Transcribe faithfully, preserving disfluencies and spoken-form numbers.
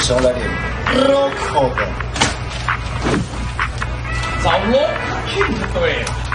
是用来的绕口的。 找我肯定对了。